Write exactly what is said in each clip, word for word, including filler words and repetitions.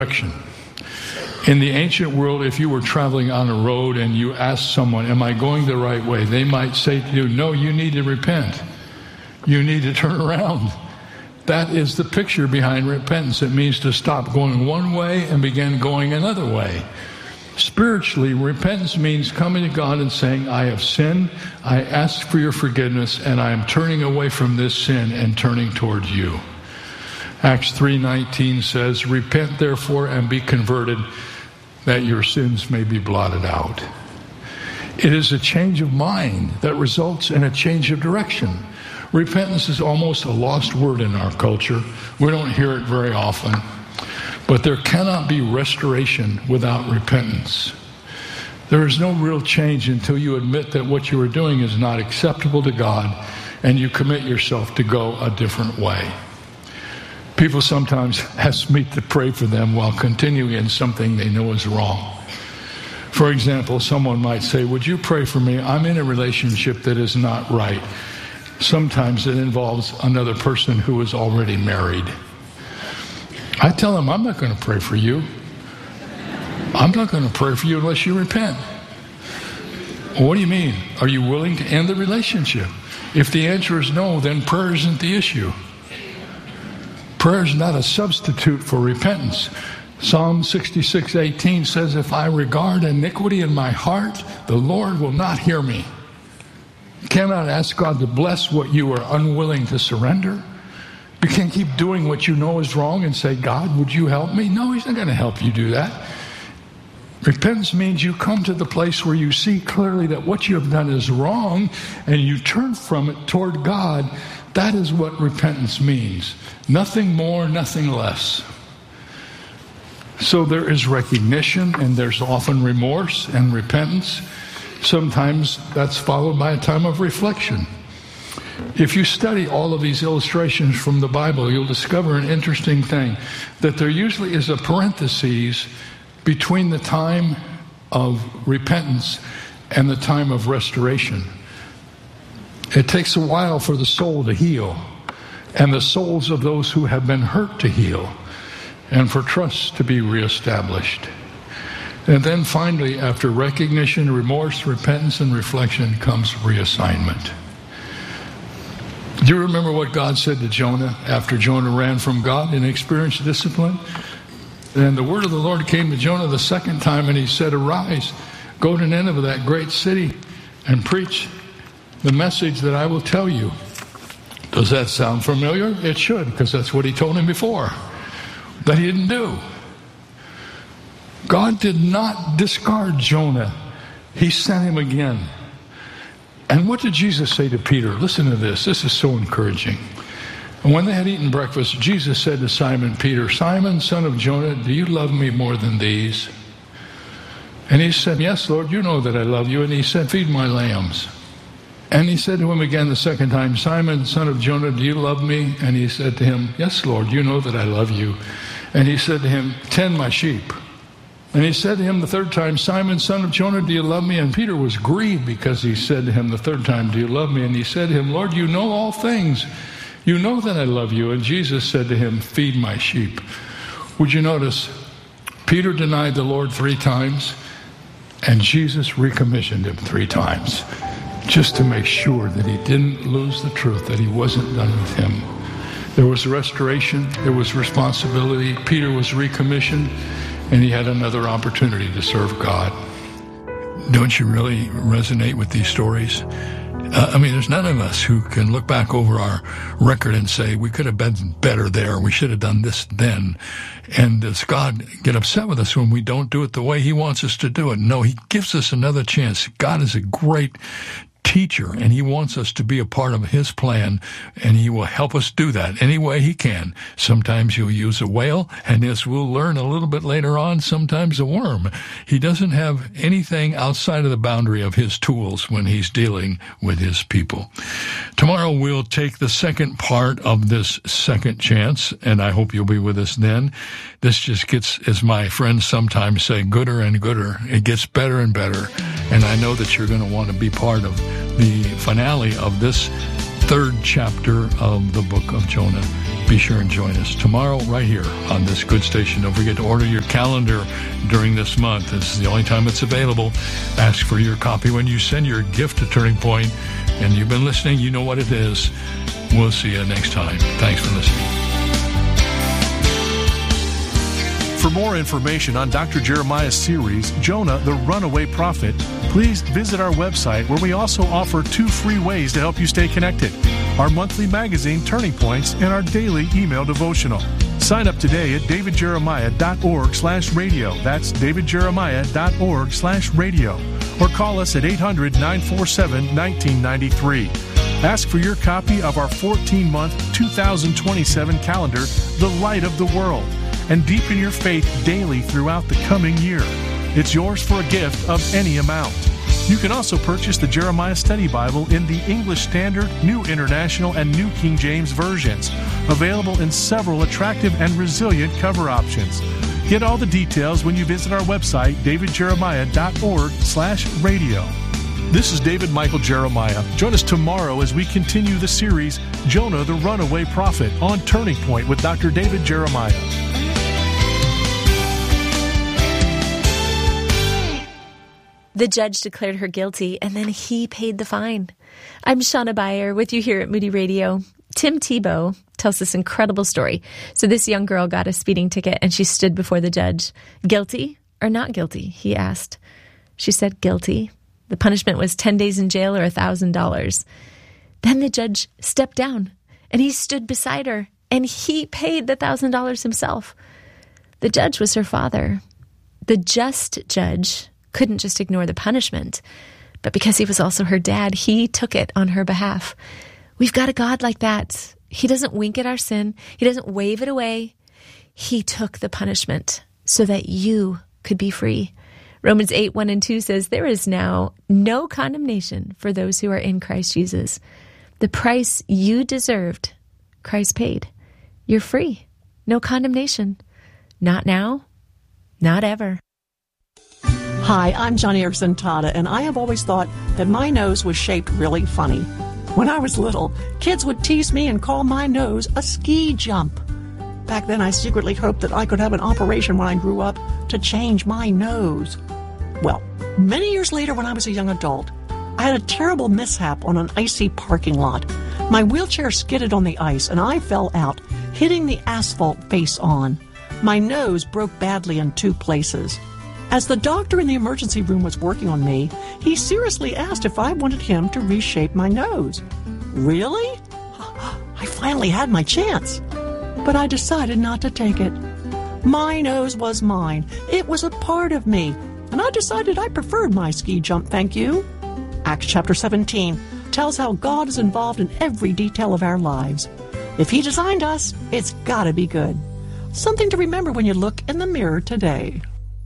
direction. In the ancient world, if you were traveling on a road and you asked someone, am I going the right way? They might say to you, no, you need to repent. You need to turn around. That is the picture behind repentance. It means to stop going one way and begin going another way. Spiritually, repentance means coming to God and saying, I have sinned, I ask for your forgiveness, and I am turning away from this sin and turning towards you. Acts three nineteen says, repent therefore and be converted, that your sins may be blotted out. It is a change of mind that results in a change of direction. Repentance is almost a lost word in our culture. We don't hear it very often. But there cannot be restoration without repentance. There is no real change until you admit that what you are doing is not acceptable to God and you commit yourself to go a different way. People sometimes ask me to pray for them while continuing in something they know is wrong. For example, someone might say, would you pray for me? I'm in a relationship that is not right. Sometimes it involves another person who is already married. I tell them, I'm not going to pray for you. I'm not going to pray for you unless you repent. Well, what do you mean? Are you willing to end the relationship? If the answer is no, then prayer isn't the issue. Prayer is not a substitute for repentance. Psalm sixty-six eighteen says, if I regard iniquity in my heart, the Lord will not hear me. You cannot ask God to bless what you are unwilling to surrender. You can't keep doing what you know is wrong and say, God, would you help me? No, he's not going to help you do that. Repentance means you come to the place where you see clearly that what you have done is wrong and you turn from it toward God. That is what repentance means. Nothing more, nothing less. So there is recognition, and there's often remorse and repentance. Sometimes that's followed by a time of reflection. If you study all of these illustrations from the Bible, you'll discover an interesting thing, that there usually is a parenthesis between the time of repentance and the time of restoration. It takes a while for the soul to heal, and the souls of those who have been hurt to heal, and for trust to be reestablished. And then finally, after recognition, remorse, repentance, and reflection comes reassignment. Do you remember what God said to Jonah after Jonah ran from God and experienced discipline? And the word of the Lord came to Jonah the second time, and he said, arise, go to Nineveh, that great city, and preach the message that I will tell you. Does that sound familiar? It should, because that's what he told him before, that he didn't do. God did not discard Jonah. He sent him again. And what did Jesus say to Peter? Listen to this. This is so encouraging. And when they had eaten breakfast, Jesus said to Simon Peter, Simon, son of Jonah, do you love me more than these? And he said, yes, Lord, you know that I love you. And he said, feed my lambs. And he said to him again the second time, Simon, son of Jonah, do you love me? And he said to him, yes, Lord, you know that I love you. And he said to him, tend my sheep. And he said to him the third time, Simon, son of Jonah, do you love me? And Peter was grieved because he said to him the third time, do you love me? And he said to him, Lord, you know all things. You know that I love you. And Jesus said to him, feed my sheep. Would you notice, Peter denied the Lord three times, and Jesus recommissioned him three times, just to make sure that he didn't lose the truth, that he wasn't done with him. There was restoration, there was responsibility. Peter was recommissioned, and he had another opportunity to serve God. Don't you really resonate with these stories? Uh, I mean, there's none of us who can look back over our record and say, we could have been better there, we should have done this then. And does God get upset with us when we don't do it the way he wants us to do it? No, he gives us another chance. God is a great teacher, and he wants us to be a part of his plan, and he will help us do that any way he can. Sometimes he'll use a whale, and as we'll learn a little bit later on, sometimes a worm. He doesn't have anything outside of the boundary of his tools when he's dealing with his people. Tomorrow we'll take the second part of this second chance, and I hope you'll be with us then. This just gets, as my friends sometimes say, gooder and gooder. It gets better and better, and I know that you're going to want to be part of the finale of this third chapter of the book of Jonah. Be sure and join us tomorrow right here on this good station. Don't forget to order your calendar during this month. This is the only time it's available. Ask for your copy when you send your gift to Turning Point. And you've been listening, you know what it is. We'll see you next time. Thanks for listening. For more information on Doctor Jeremiah's series, Jonah, the Runaway Prophet, please visit our website, where we also offer two free ways to help you stay connected: our monthly magazine, Turning Points, and our daily email devotional. Sign up today at davidjeremiah.org slash radio. That's davidjeremiah.org slash radio. Or call us at eight hundred, nine four seven, one nine nine three. Ask for your copy of our fourteen-month two thousand twenty-seven calendar, The Light of the World, and deepen your faith daily throughout the coming year. It's yours for a gift of any amount. You can also purchase the Jeremiah Study Bible in the English Standard, New International, and New King James versions, available in several attractive and resilient cover options. Get all the details when you visit our website, davidjeremiah.org slash radio. This is David Michael Jeremiah. Join us tomorrow as we continue the series, Jonah, the Runaway Prophet, on Turning Point with Doctor David Jeremiah. The judge declared her guilty, and then he paid the fine. I'm Shauna Beyer with you here at Moody Radio. Tim Tebow tells this incredible story. So this young girl got a speeding ticket, and she stood before the judge. Guilty or not guilty, he asked. She said guilty. The punishment was ten days in jail or one thousand dollars. Then the judge stepped down, and he stood beside her, and he paid the one thousand dollars himself. The judge was her father. The just judge couldn't just ignore the punishment, but because he was also her dad, he took it on her behalf. We've got a God like that. He doesn't wink at our sin. He doesn't wave it away. He took the punishment so that you could be free. Romans eight, one and two says, there is now no condemnation for those who are in Christ Jesus. The price you deserved, Christ paid. You're free. No condemnation. Not now, not ever. Hi, I'm Johnny Erickson Tada, and I have always thought that my nose was shaped really funny. When I was little, kids would tease me and call my nose a ski jump. Back then, I secretly hoped that I could have an operation when I grew up to change my nose. Well, many years later, when I was a young adult, I had a terrible mishap on an icy parking lot. My wheelchair skidded on the ice, and I fell out, hitting the asphalt face on. My nose broke badly in two places. As the doctor in the emergency room was working on me, he seriously asked if I wanted him to reshape my nose. Really? I finally had my chance. But I decided not to take it. My nose was mine. It was a part of me. And I decided I preferred my ski jump, thank you. Acts chapter seventeen tells how God is involved in every detail of our lives. If He designed us, it's gotta be good. Something to remember when you look in the mirror today.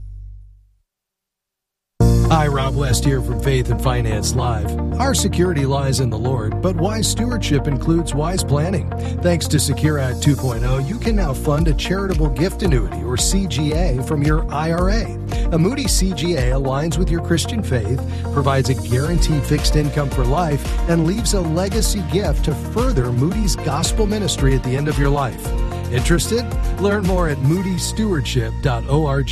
Hi, Rob West here from Faith and Finance Live. Our security lies in the Lord, but wise stewardship includes wise planning. Thanks to Secure Act two point oh, you can now fund a charitable gift annuity, or C G A, from your I R A. A Moody C G A aligns with your Christian faith, provides a guaranteed fixed income for life, and leaves a legacy gift to further Moody's gospel ministry at the end of your life. Interested? Learn more at moody stewardship dot org.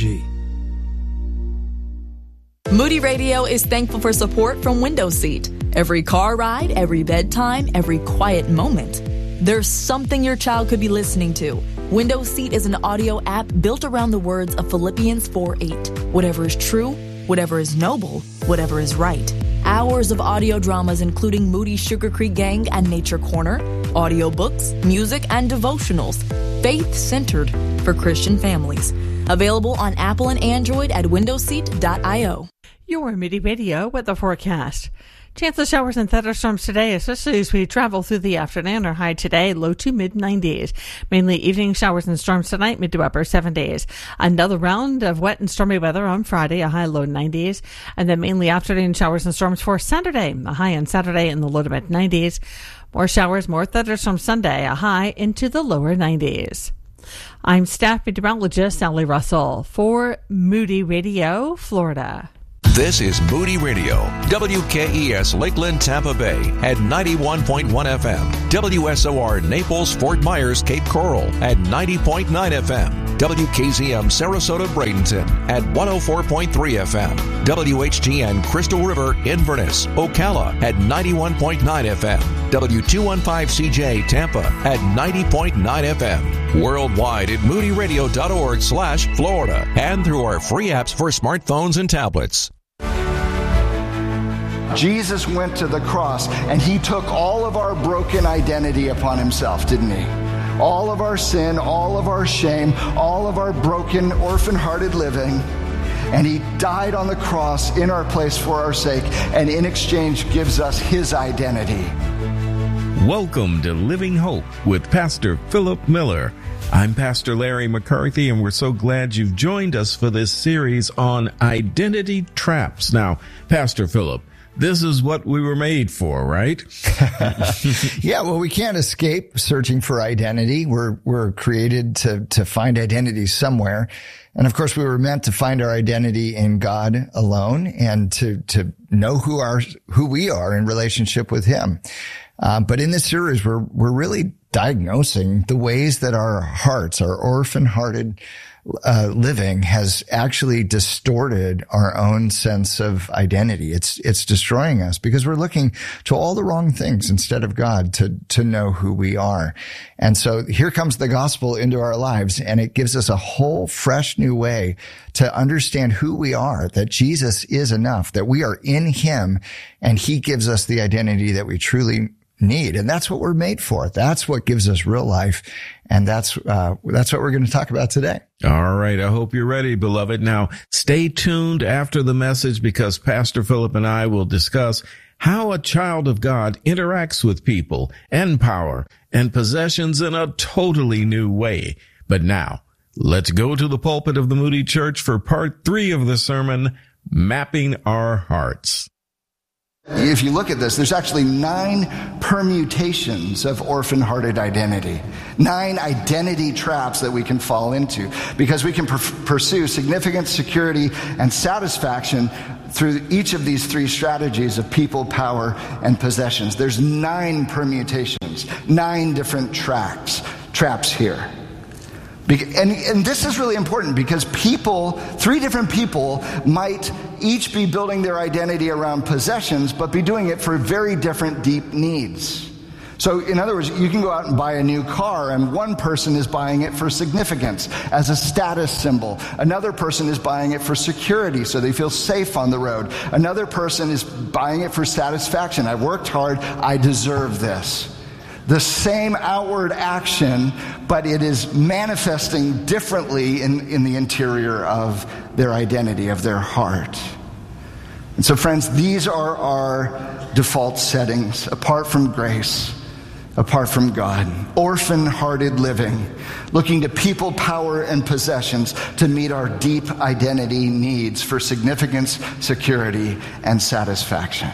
Moody Radio is thankful for support from Window Seat. Every car ride, every bedtime, every quiet moment, there's something your child could be listening to. Window Seat is an audio app built around the words of Philippians four eight. Whatever is true, whatever is noble, whatever is right. Hours of audio dramas including Moody's Sugar Creek Gang and Nature Corner, audiobooks, music, and devotionals. Faith-centered for Christian families. Available on Apple and Android at window seat dot io. Your Moody Radio with the forecast. Chance of showers and thunderstorms today, especially as we travel through the afternoon. Our high today, low to mid nineties. Mainly evening showers and storms tonight, mid to upper seventies. Another round of wet and stormy weather on Friday, a high low nineties. And then mainly afternoon showers and storms for Saturday, a high on Saturday in the low to mid nineties. More showers, more thunderstorms Sunday, a high into the lower nineties. I'm staff meteorologist Sally Russell for Moody Radio, Florida. This is Moody Radio, W K E S Lakeland, Tampa Bay at ninety-one point one F M, W S O R Naples, Fort Myers, Cape Coral at ninety point nine F M, W K Z M Sarasota, Bradenton at one oh four point three F M, W H T N Crystal River, Inverness, Ocala at ninety-one point nine F M, W two fifteen C J Tampa at ninety point nine F M, worldwide at moodyradio.org slash Florida, and through our free apps for smartphones and tablets. Jesus went to the cross and he took all of our broken identity upon himself, didn't he? All of our sin, all of our shame, all of our broken, orphan-hearted living. And he died on the cross in our place for our sake, and in exchange gives us his identity. Welcome to Living Hope with Pastor Philip Miller. I'm Pastor Larry McCarthy, and we're so glad you've joined us for this series on identity traps. Now, Pastor Philip, this is what we were made for, right? Yeah, well, we can't escape searching for identity. We're we're created to to find identity somewhere. And of course, we were meant to find our identity in God alone and to to know who our who we are in relationship with him. Uh, but in this series, we're we're really diagnosing the ways that our hearts, our orphan-hearted Uh, living has actually distorted our own sense of identity. It's, it's destroying us because we're looking to all the wrong things instead of God to, to know who we are. And so here comes the gospel into our lives, and it gives us a whole fresh new way to understand who we are, that Jesus is enough, that we are in him, and he gives us the identity that we truly need. And that's what we're made for. That's what gives us real life. And that's, uh, that's what we're going to talk about today. All right. I hope you're ready, beloved. Now, stay tuned after the message, because Pastor Philip and I will discuss how a child of God interacts with people and power and possessions in a totally new way. But now, let's go to the pulpit of the Moody Church for part three of the sermon, Mapping Our Hearts. If you look at this, there's actually nine permutations of orphan-hearted identity. Nine identity traps that we can fall into, because we can pr- pursue significant security and satisfaction through each of these three strategies of people, power, and possessions. There's nine permutations, nine different tracks, traps here. And, and this is really important because people, three different people might each be building their identity around possessions, but be doing it for very different deep needs. So in other words, you can go out and buy a new car, and one person is buying it for significance, as a status symbol. Another person is buying it for security, so they feel safe on the road. Another person is buying it for satisfaction. I worked hard, I deserve this. The same outward action, but it is manifesting differently in, in the interior of their identity, of their heart. And so, friends, these are our default settings, apart from grace, apart from God. Orphan-hearted living, looking to people, power, and possessions to meet our deep identity needs for significance, security, and satisfaction.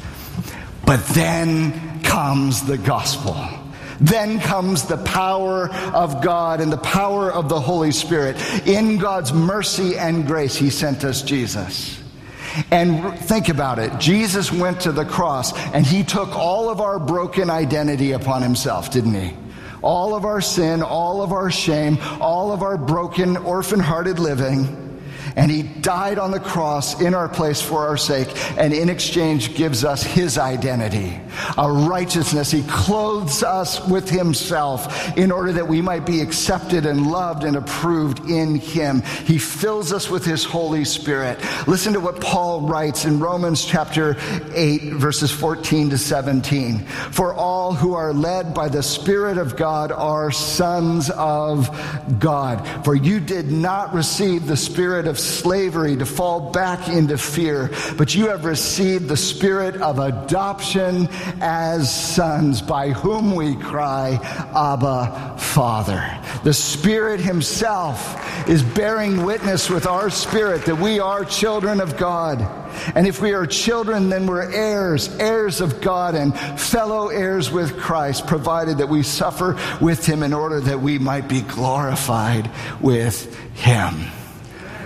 But then comes the gospel. Then comes the power of God and the power of the Holy Spirit. In God's mercy and grace, he sent us Jesus. And think about it. Jesus went to the cross and he took all of our broken identity upon himself, didn't he? All of our sin, all of our shame, all of our broken, orphan-hearted living. And he died on the cross in our place for our sake, and in exchange gives us his identity, a righteousness. He clothes us with himself in order that we might be accepted and loved and approved in him. He fills us with his Holy Spirit. Listen to what Paul writes in Romans chapter eight, verses fourteen to seventeen. For all who are led by the Spirit of God are sons of God. For you did not receive the spirit of slavery to fall back into fear, but you have received the spirit of adoption as sons, by whom we cry, Abba, Father. The Spirit himself is bearing witness with our spirit that we are children of God. And if we are children, then we're heirs, heirs of God and fellow heirs with Christ, provided that we suffer with him in order that we might be glorified with him.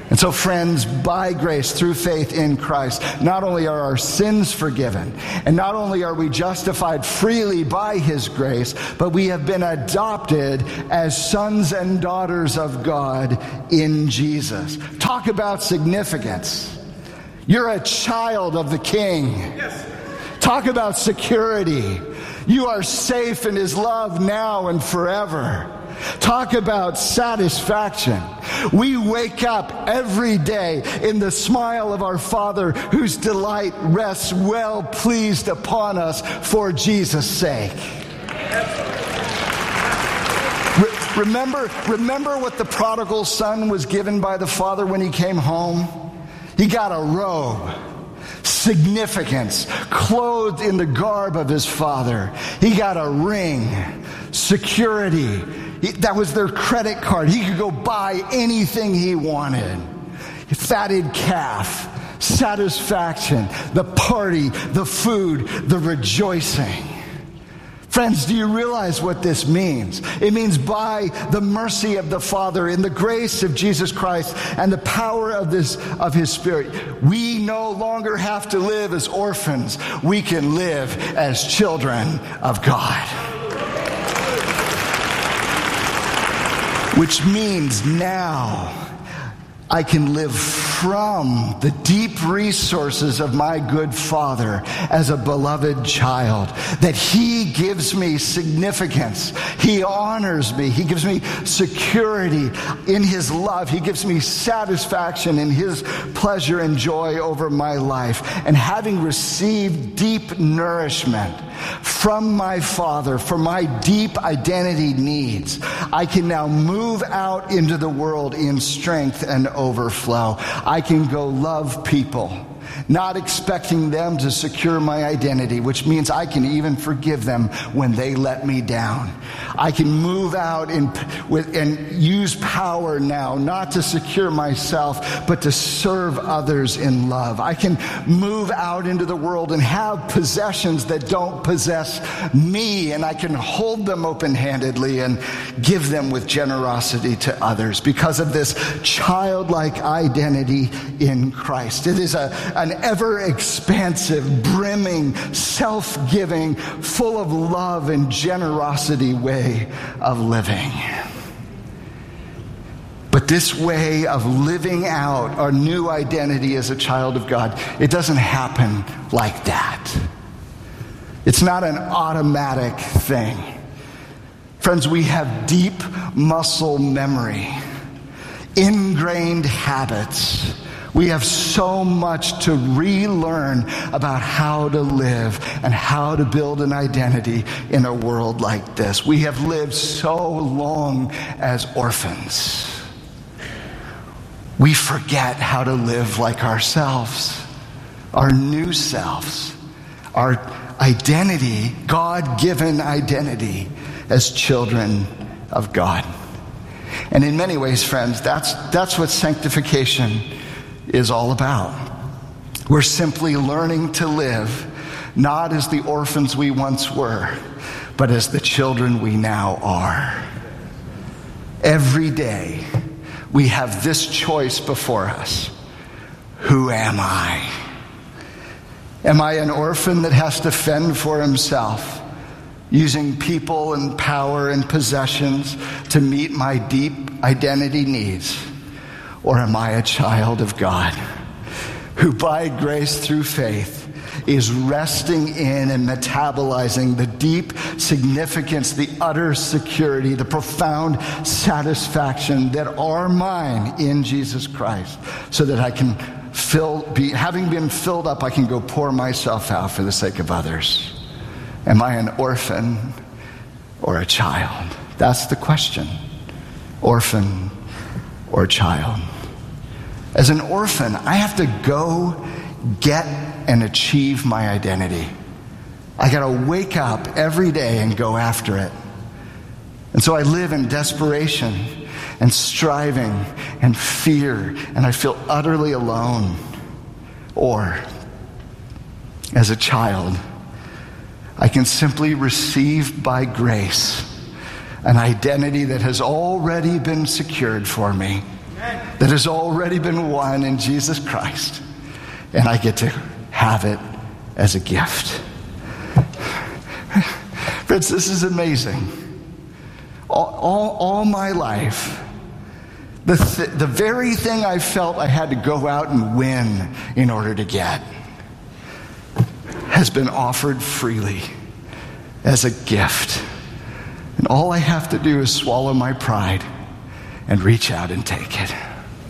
And so, friends, by grace, through faith in Christ, not only are our sins forgiven, and not only are we justified freely by his grace, but we have been adopted as sons and daughters of God in Jesus. Talk about significance. You're a child of the King. Yes. Talk about security. You are safe in his love now and forever. Talk about satisfaction. We wake up every day in the smile of our Father, whose delight rests well pleased upon us for Jesus' sake. Re- remember, remember what the prodigal son was given by the Father when he came home? He got a robe. Significance, clothed in the garb of his father. He got a ring, security. He, that was their credit card. He could go buy anything he wanted. Fatted calf, satisfaction, the party, the food, the rejoicing. Friends, do you realize what this means? It means by the mercy of the Father, in the grace of Jesus Christ, and the power of this of his Spirit, we no longer have to live as orphans. We can live as children of God. Which means now I can live from the deep resources of my good Father as a beloved child, that he gives me significance. He honors me. He gives me security in his love. He gives me satisfaction in his pleasure and joy over my life. And having received deep nourishment from my Father for my deep identity needs, I can now move out into the world in strength and overflow. I can go love people, not expecting them to secure my identity, which means I can even forgive them when they let me down. I can move out in, with, and use power now, not to secure myself, but to serve others in love. I can move out into the world and have possessions that don't possess me, and I can hold them open-handedly and give them with generosity to others because of this childlike identity in Christ. It is a, an ever-expansive, brimming, self-giving, full of love and generosity way of living. But this way of living out our new identity as a child of God, it doesn't happen like that. It's not an automatic thing. Friends, we have deep muscle memory, ingrained habits. We have so much to relearn about how to live and how to build an identity in a world like this. We have lived so long as orphans. We forget how to live like ourselves, our new selves, our identity, God-given identity as children of God. And in many ways, friends, that's that's what sanctification is all about. We're simply learning to live not as the orphans we once were, but as the children we now are. Every day we have this choice before us. Who am I? Am I an orphan that has to fend for himself, using people and power and possessions to meet my deep identity needs? Or am I a child of God who by grace through faith is resting in and metabolizing the deep significance, the utter security, the profound satisfaction that are mine in Jesus Christ, so that I can fill, be, having been filled up, I can go pour myself out for the sake of others. Am I an orphan or a child? That's the question. Orphan or child. As an orphan, I have to go get and achieve my identity. I got to wake up every day and go after it. And so I live in desperation and striving and fear, and I feel utterly alone. Or, as a child, I can simply receive by grace an identity that has already been secured for me. that has already been won in Jesus Christ. And I get to have it as a gift. Friends, this is amazing. All, all, all my life, the, th- the very thing I felt I had to go out and win in order to get has been offered freely as a gift. And all I have to do is swallow my pride and reach out and take it.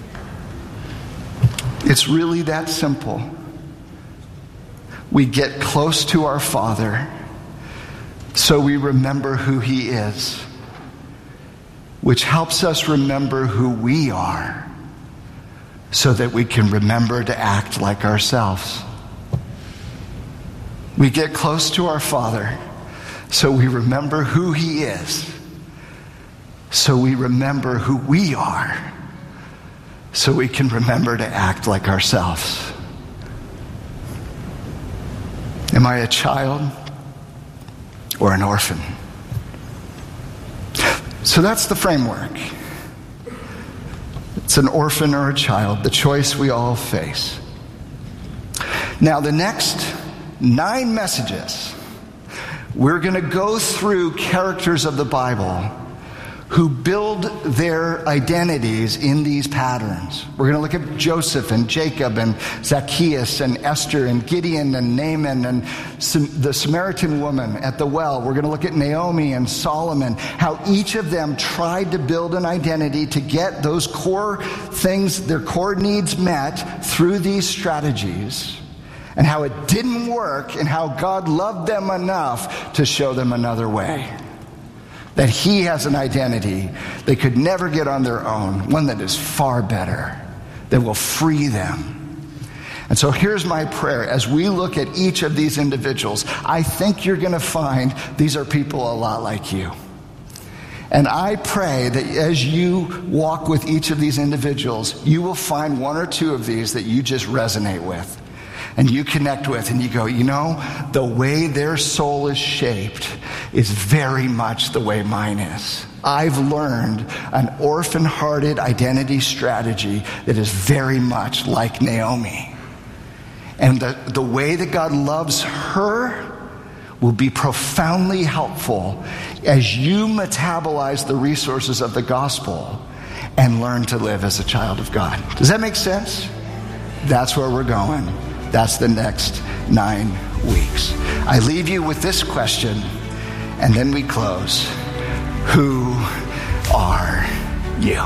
It's really that simple. We get close to our Father so we remember who He is, which helps us remember who we are so that we can remember to act like ourselves. We get close to our Father so we remember who He is, so we remember who we are, so we can remember to act like ourselves. Am I a child or an orphan? So that's the framework. It's an orphan or a child, the choice we all face. Now, the next nine messages, we're going to go through characters of the Bible who build their identities in these patterns. We're going to look at Joseph and Jacob and Zacchaeus and Esther and Gideon and Naaman and the Samaritan woman at the well. We're going to look at Naomi and Solomon, how each of them tried to build an identity to get those core things, their core needs met through these strategies, and how it didn't work and how God loved them enough to show them another way. That He has an identity they could never get on their own, one that is far better, that will free them. And so here's my prayer. As we look at each of these individuals, I think you're going to find these are people a lot like you. And I pray that as you walk with each of these individuals, you will find one or two of these that you just resonate with. And you connect with, and you go, you know, the way their soul is shaped is very much the way mine is. I've learned an orphan-hearted identity strategy that is very much like Naomi. And the, the way that God loves her will be profoundly helpful as you metabolize the resources of the gospel and learn to live as a child of God. Does that make sense? That's where we're going. That's the next nine weeks. I leave you with this question, and then we close. Who are you?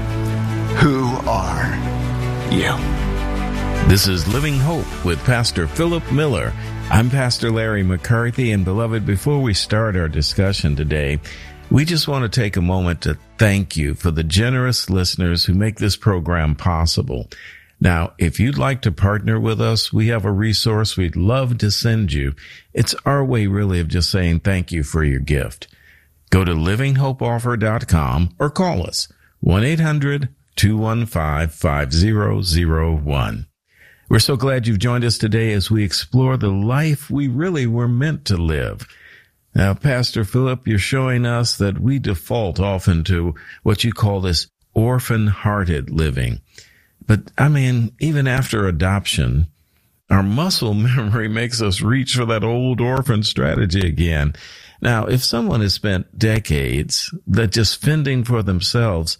Who are you? This is Living Hope with Pastor Philip Miller. I'm Pastor Larry McCarthy, and beloved, before we start our discussion today, we just want to take a moment to thank you for the generous listeners who make this program possible. Now, if you'd like to partner with us, we have a resource we'd love to send you. It's our way, really, of just saying thank you for your gift. Go to living hope offer dot com or call us, one eight hundred two one five five zero zero one. We're so glad you've joined us today as we explore the life we really were meant to live. Now, Pastor Philip, you're showing us that we default often to what you call this orphan-hearted living. But, I mean, even after adoption, our muscle memory makes us reach for that old orphan strategy again. Now, if someone has spent decades that just fending for themselves,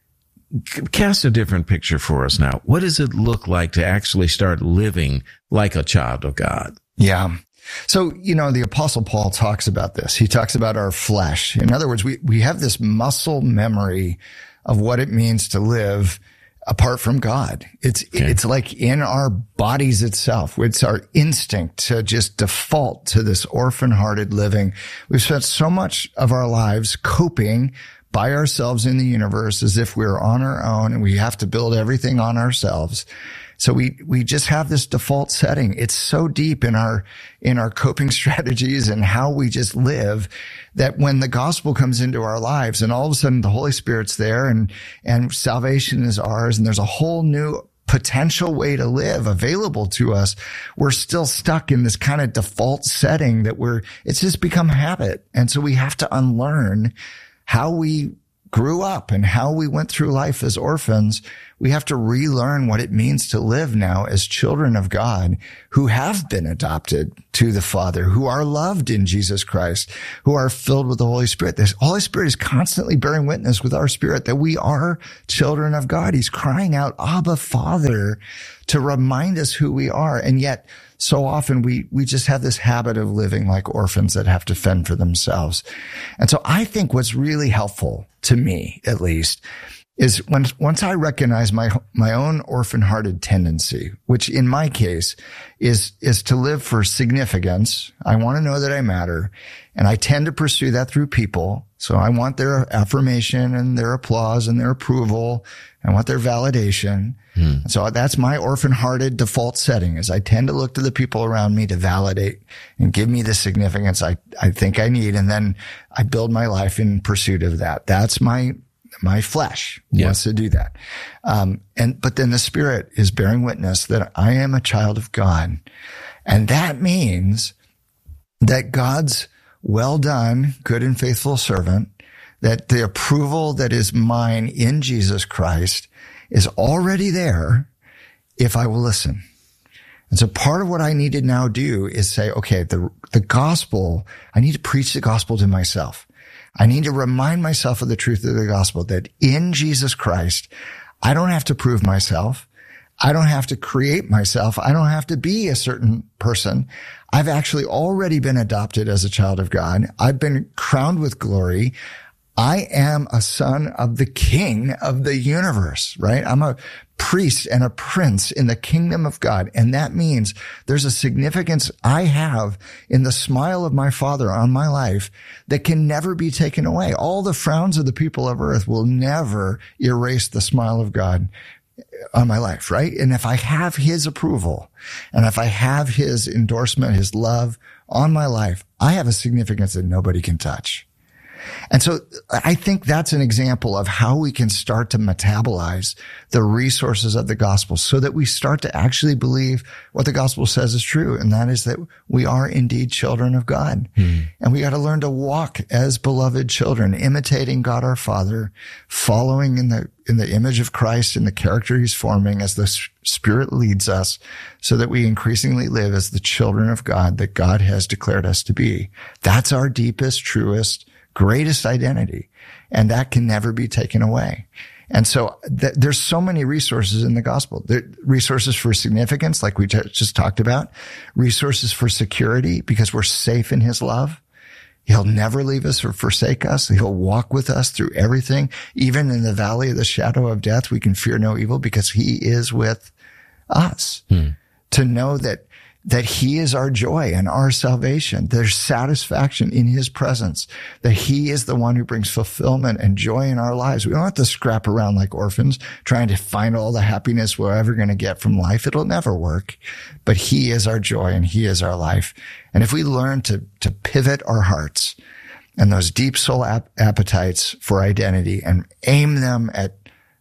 cast a different picture for us now. What does it look like to actually start living like a child of God? Yeah. So, you know, the Apostle Paul talks about this. He talks about our flesh. In other words, we, we have this muscle memory of what it means to live apart from God. It's, okay. It's like in our bodies itself. It's our instinct to just default to this orphan-hearted living. We've spent so much of our lives coping by ourselves in the universe as if we're on our own and we have to build everything on ourselves. So we, we just have this default setting. It's so deep in our, in our coping strategies and how we just live that when the gospel comes into our lives and all of a sudden the Holy Spirit's there and, and salvation is ours and there's a whole new potential way to live available to us, we're still stuck in this kind of default setting that we're, it's just become habit. And so we have to unlearn how we grew up and how we went through life as orphans, we have to relearn what it means to live now as children of God who have been adopted to the Father, who are loved in Jesus Christ, who are filled with the Holy Spirit. The Holy Spirit is constantly bearing witness with our spirit that we are children of God. He's crying out, Abba, Father, to remind us who we are. And yet, so often we, we just have this habit of living like orphans that have to fend for themselves. And so I think what's really helpful to me, at least, is when, once I recognize my, my own orphan-hearted tendency, which in my case is, is to live for significance. I want to know that I matter. And I tend to pursue that through people. So I want their affirmation and their applause and their approval. I want their validation. Hmm. So that's my orphan-hearted default setting, is I tend to look to the people around me to validate and give me the significance I, I think I need. And then I build my life in pursuit of that. That's my, my flesh yeah. wants to do that. Um, and, but then the Spirit is bearing witness that I am a child of God. And that means that God's well done, good and faithful servant, that the approval that is mine in Jesus Christ is already there if I will listen. And so part of what I need to now do is say, okay, the, the gospel, I need to preach the gospel to myself. I need to remind myself of the truth of the gospel, that in Jesus Christ, I don't have to prove myself. I don't have to create myself. I don't have to be a certain person. I've actually already been adopted as a child of God. I've been crowned with glory. I am a son of the King of the universe, right? I'm a priest and a prince in the kingdom of God. And that means there's a significance I have in the smile of my Father on my life that can never be taken away. All the frowns of the people of earth will never erase the smile of God on my life, right? And if I have his approval and if I have his endorsement, his love on my life, I have a significance that nobody can touch. And so I think that's an example of how we can start to metabolize the resources of the gospel so that we start to actually believe what the gospel says is true. And that is that we are indeed children of God. Hmm. And we got to learn to walk as beloved children, imitating God our Father, following in the, in the image of Christ and the character he's forming as the Spirit leads us, so that we increasingly live as the children of God that God has declared us to be. That's our deepest, truest, greatest identity. And that can never be taken away. And so th- there's so many resources in the gospel. There, resources for significance, like we t- just talked about. Resources for security, because we're safe in his love. He'll never leave us or forsake us. He'll walk with us through everything. Even in the valley of the shadow of death, we can fear no evil because he is with us. Hmm. To know that that he is our joy and our salvation. There's satisfaction in his presence, that he is the one who brings fulfillment and joy in our lives. We don't have to scrap around like orphans trying to find all the happiness we're ever going to get from life. It'll never work, but he is our joy and he is our life. And if we learn to, to pivot our hearts and those deep soul ap- appetites for identity and aim them at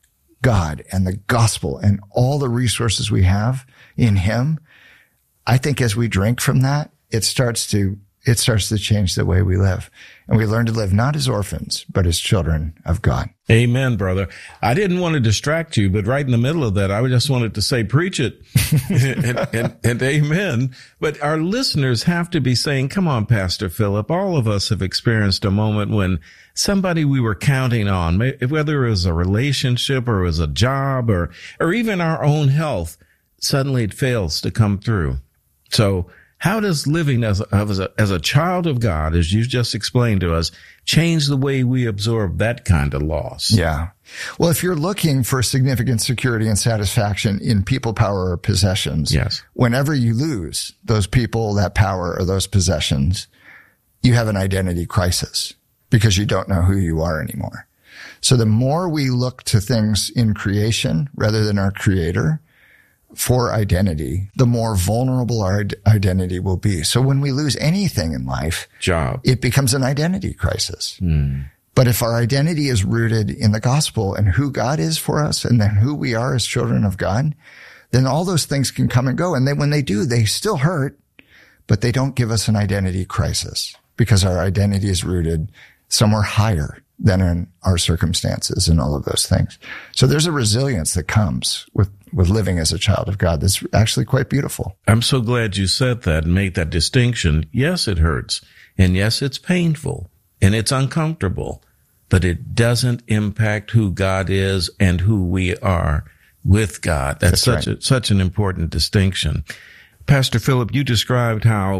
God and the gospel and all the resources we have in him, I think as we drink from that, it starts to, it starts to change the way we live. And we learn to live not as orphans, but as children of God. Amen, brother. I didn't want to distract you, but right in the middle of that, I just wanted to say, preach it and, and, and amen. But our listeners have to be saying, come on, Pastor Philip, all of us have experienced a moment when somebody we were counting on, whether it was a relationship or it was a job or, or even our own health, suddenly it fails to come through. So how does living as a, as a, as a child of God, as you just explained to us, change the way we absorb that kind of loss? Yeah. Well, if you're looking for significant security and satisfaction in people, power, or possessions, yes. Whenever you lose those people, that power, or those possessions, you have an identity crisis because you don't know who you are anymore. So the more we look to things in creation rather than our Creator for identity, the more vulnerable our identity will be. So when we lose anything in life, job, it becomes an identity crisis. Mm. But if our identity is rooted in the gospel and who God is for us and then who we are as children of God, then all those things can come and go. And then when they do, they still hurt, but they don't give us an identity crisis because our identity is rooted somewhere higher than in our circumstances and all of those things. So there's a resilience that comes with, with living as a child of God that's actually quite beautiful. I'm so glad you said that and made that distinction. Yes, it hurts. And yes, it's painful and it's uncomfortable, but it doesn't impact who God is and who we are with God. That's, That's such right. a, such an important distinction. Pastor Philip, you described how,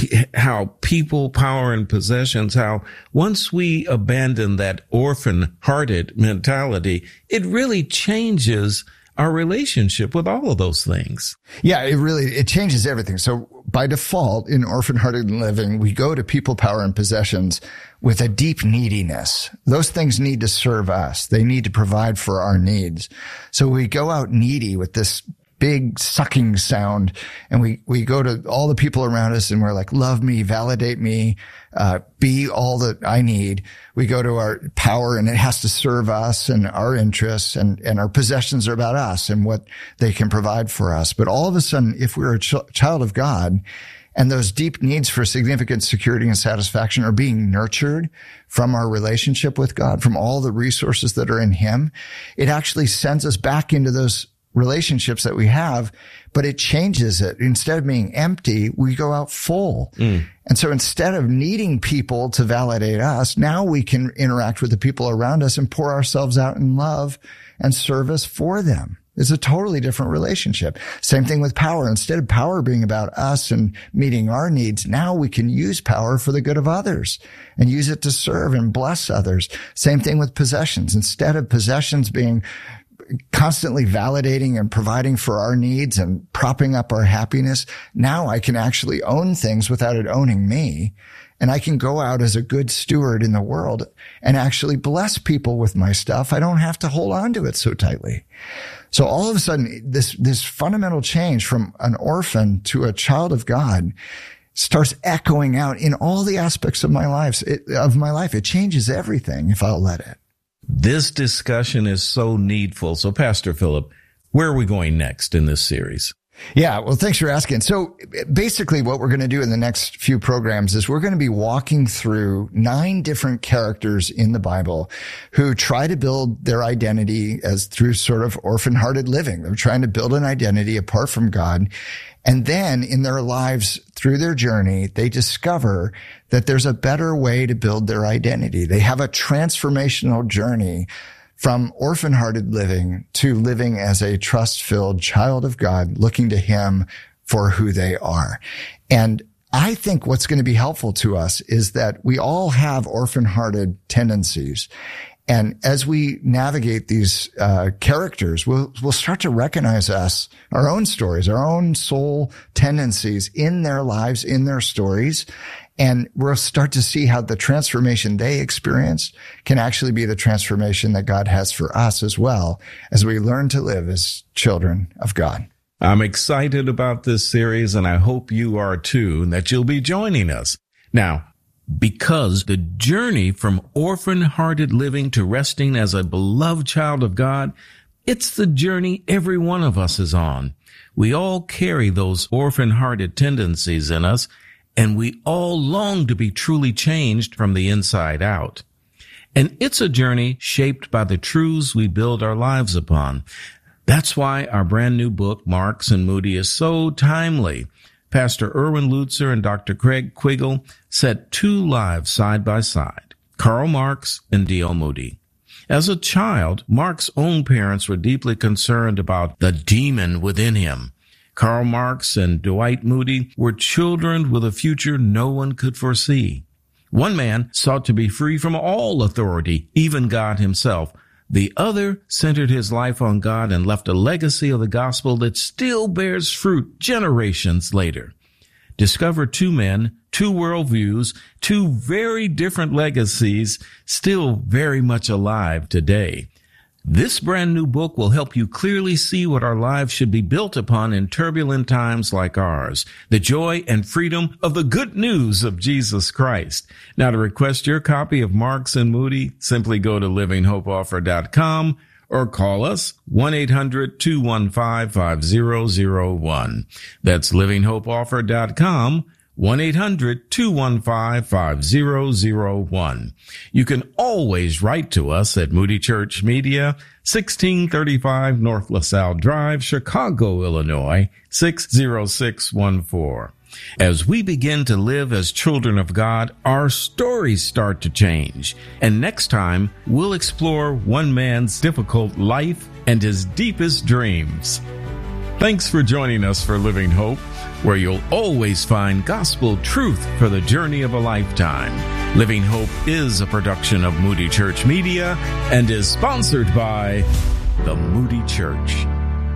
how people, power, and possessions, how once we abandon that orphan-hearted mentality, it really changes our relationship with all of those things. Yeah, it really, it changes everything. So by default, in orphan-hearted living, we go to people, power, and possessions with a deep neediness. Those things need to serve us. They need to provide for our needs. So we go out needy with this big sucking sound, and we, we go to all the people around us and we're like, love me, validate me, uh, be all that I need. We go to our power and it has to serve us and our interests, and, and our possessions are about us and what they can provide for us. But all of a sudden, if we're a ch- child of God, and those deep needs for significant security and satisfaction are being nurtured from our relationship with God, from all the resources that are in Him, it actually sends us back into those relationships that we have, but it changes it. Instead of being empty, we go out full. Mm. And so instead of needing people to validate us, now we can interact with the people around us and pour ourselves out in love and service for them. It's a totally different relationship. Same thing with power. Instead of power being about us and meeting our needs, now we can use power for the good of others and use it to serve and bless others. Same thing with possessions. Instead of possessions being constantly validating and providing for our needs and propping up our happiness, now I can actually own things without it owning me. And I can go out as a good steward in the world and actually bless people with my stuff. I don't have to hold on to it so tightly. So all of a sudden, this, this fundamental change from an orphan to a child of God starts echoing out in all the aspects of my life. It, of my life. It changes everything if I'll let it. This discussion is so needful. So, Pastor Philip, where are we going next in this series? Yeah, well, thanks for asking. So basically what we're going to do in the next few programs is we're going to be walking through nine different characters in the Bible who try to build their identity as through sort of orphan-hearted living. They're trying to build an identity apart from God. And then in their lives, through their journey, they discover that there's a better way to build their identity. They have a transformational journey from orphan-hearted living to living as a trust-filled child of God, looking to Him for who they are. And I think what's going to be helpful to us is that we all have orphan-hearted tendencies. And as we navigate these uh characters, we'll we'll start to recognize us, our own stories, our own soul tendencies in their lives, in their stories. And we'll start to see how the transformation they experienced can actually be the transformation that God has for us as well, as we learn to live as children of God. I'm excited about this series, and I hope you are too, and that you'll be joining us. Now, because the journey from orphan-hearted living to resting as a beloved child of God, it's the journey every one of us is on. We all carry those orphan-hearted tendencies in us, and we all long to be truly changed from the inside out. And it's a journey shaped by the truths we build our lives upon. That's why our brand new book, Marks and Moody, is so timely. Pastor Erwin Lutzer and Doctor Craig Quiggle set two lives side by side, Karl Marx and D L Moody. As a child, Marx's own parents were deeply concerned about the demon within him. Karl Marx and Dwight Moody were children with a future no one could foresee. One man sought to be free from all authority, even God himself. The other centered his life on God and left a legacy of the gospel that still bears fruit generations later. Discover two men, two worldviews, two very different legacies, still very much alive today. This brand new book will help you clearly see what our lives should be built upon in turbulent times like ours, the joy and freedom of the good news of Jesus Christ. Now, to request your copy of Marks and Moody, simply go to living hope offer dot com or call us one eight hundred two one five five zero zero one. That's living hope offer dot com, one eight hundred two one five five zero zero one. You can always write to us at Moody Church Media, sixteen thirty-five North LaSalle Drive, Chicago, Illinois, six zero six one four. As we begin to live as children of God, our stories start to change. And next time, we'll explore one man's difficult life and his deepest dreams. Thanks for joining us for Living Hope, where you'll always find gospel truth for the journey of a lifetime. Living Hope is a production of Moody Church Media and is sponsored by the Moody Church.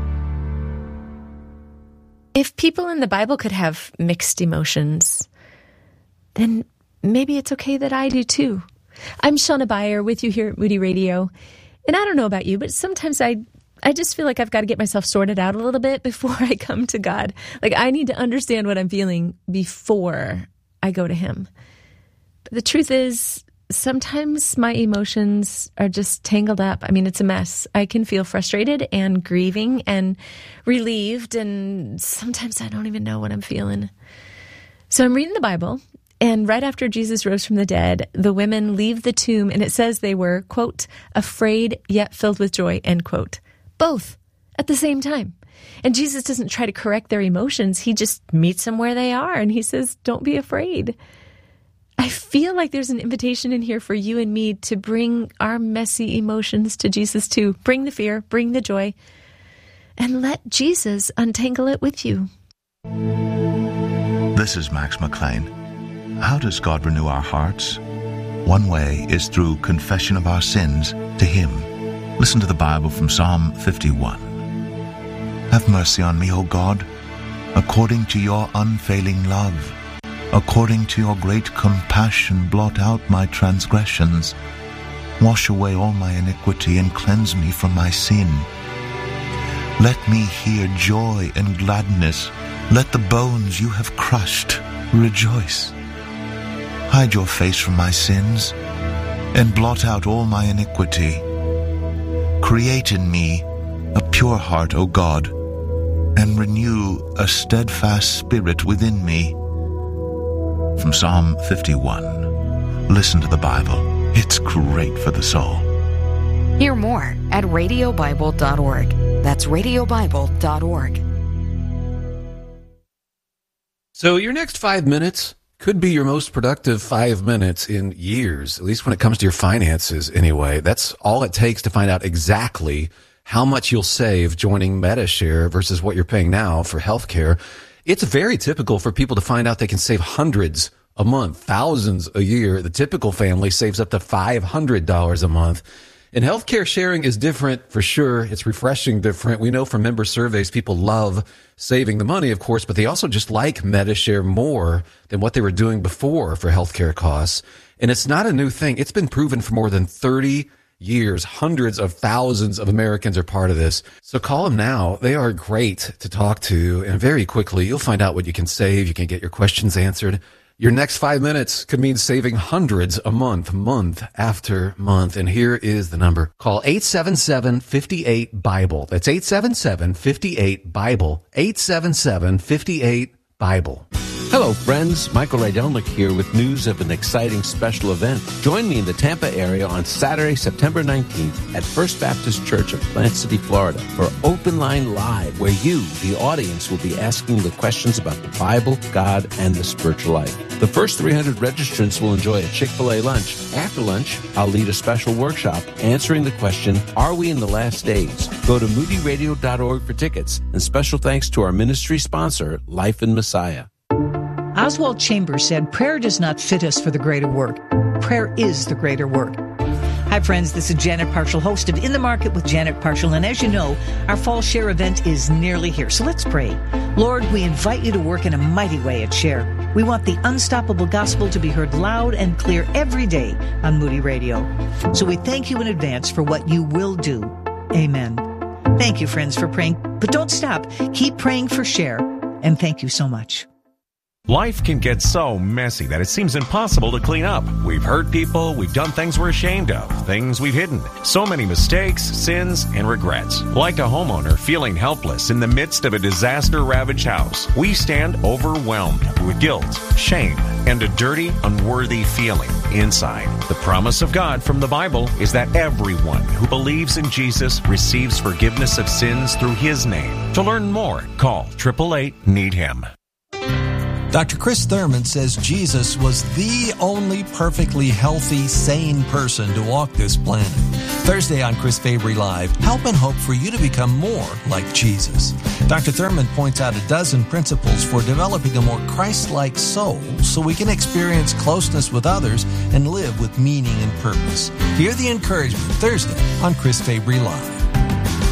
If people in the Bible could have mixed emotions, then maybe it's okay that I do too. I'm Shauna Beyer with you here at Moody Radio. And I don't know about you, but sometimes I I just feel like I've got to get myself sorted out a little bit before I come to God. Like I need to understand what I'm feeling before I go to Him. But the truth is, sometimes my emotions are just tangled up. I mean, it's a mess. I can feel frustrated and grieving and relieved, and sometimes I don't even know what I'm feeling. So I'm reading the Bible, and right after Jesus rose from the dead, the women leave the tomb, and it says they were, quote, afraid yet filled with joy, end quote. Both at the same time. And Jesus doesn't try to correct their emotions. He just meets them where they are, and he says, don't be afraid. I feel like there's an invitation in here for you and me to bring our messy emotions to Jesus too. Bring the fear, bring the joy, and let Jesus untangle it with you. This is Max McLean. How does God renew our hearts? One way is through confession of our sins to Him. Listen to the Bible from Psalm fifty-one. Have mercy on me, O God, according to your unfailing love. According to your great compassion, blot out my transgressions. Wash away all my iniquity and cleanse me from my sin. Let me hear joy and gladness. Let the bones you have crushed rejoice. Hide your face from my sins and blot out all my iniquity. Create in me a pure heart, O God, and renew a steadfast spirit within me. From Psalm fifty-one. Listen to the Bible. It's great for the soul. Hear more at radio bible dot org. That's radio bible dot org. So your next five minutes could be your most productive five minutes in years, at least when it comes to your finances anyway. That's all it takes to find out exactly how much you'll save joining Medi-Share versus what you're paying now for healthcare. It's very typical for people to find out they can save hundreds a month, thousands a year. The typical family saves up to five hundred dollars a month. And healthcare sharing is different for sure. It's refreshing different. We know from member surveys, people love saving the money, of course, but they also just like Medi-Share more than what they were doing before for healthcare costs. And it's not a new thing. It's been proven for more than thirty years. Hundreds of thousands of Americans are part of this. So call them now. They are great to talk to. And very quickly, you'll find out what you can save. You can get your questions answered. Your next five minutes could mean saving hundreds a month, month after month. And here is the number. Call eight seven seven, five eight, BIBLE. That's eight seven seven, five eight, BIBLE. eight seven seven, five eight, BIBLE. Hello, friends. Michael Rydelnik here with news of an exciting special event. Join me in the Tampa area on Saturday, September nineteenth at First Baptist Church of Plant City, Florida for Open Line Live, where you, the audience, will be asking the questions about the Bible, God, and the spiritual life. The first three hundred registrants will enjoy a Chick-fil-A lunch. After lunch, I'll lead a special workshop answering the question, are we in the last days? Go to moody radio dot org for tickets. And special thanks to our ministry sponsor, Life in Messiah. Oswald Chambers said, prayer does not fit us for the greater work. Prayer is the greater work. Hi, friends. This is Janet Parshall, host of In the Market with Janet Parshall. And as you know, our Fall Share event is nearly here. So let's pray. Lord, we invite you to work in a mighty way at Share. We want the unstoppable gospel to be heard loud and clear every day on Moody Radio. So we thank you in advance for what you will do. Amen. Thank you, friends, for praying. But don't stop. Keep praying for Share. And thank you so much. Life can get so messy that it seems impossible to clean up. We've hurt people, we've done things we're ashamed of, things we've hidden. So many mistakes, sins, and regrets. Like a homeowner feeling helpless in the midst of a disaster-ravaged house, we stand overwhelmed with guilt, shame, and a dirty, unworthy feeling inside. The promise of God from the Bible is that everyone who believes in Jesus receives forgiveness of sins through His name. To learn more, call eight eight eight, need him. Doctor Chris Thurman says Jesus was the only perfectly healthy, sane person to walk this planet. Thursday on Chris Fabry Live, help and hope for you to become more like Jesus. Doctor Thurman points out a dozen principles for developing a more Christ-like soul so we can experience closeness with others and live with meaning and purpose. Hear the encouragement Thursday on Chris Fabry Live.